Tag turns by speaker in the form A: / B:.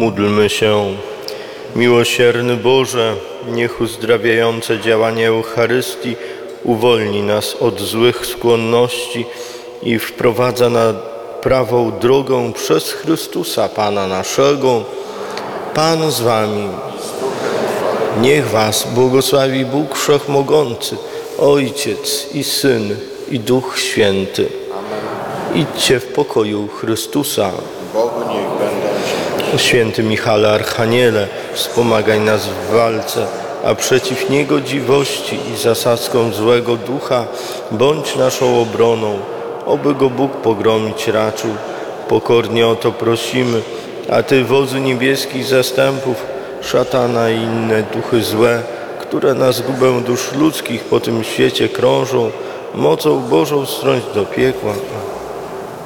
A: Módlmy się. Miłosierny Boże, niech uzdrawiające działanie Eucharystii uwolni nas od złych skłonności i wprowadza na prawą drogą przez Chrystusa Pana naszego. Pan z wami. Niech was błogosławi Bóg Wszechmogący, Ojciec i Syn i Duch Święty. Idźcie w pokoju Chrystusa.
B: Bogu niech będą dzięki.
A: Święty Michale Archaniele, wspomagaj nas w walce, a przeciw niegodziwości i zasadzkom złego ducha bądź naszą obroną, oby go Bóg pogromić raczył. Pokornie o to prosimy, a Ty, wodzu niebieskich zastępów, szatana i inne duchy złe, które na zgubę dusz ludzkich po tym świecie krążą, mocą Bożą strąć do piekła.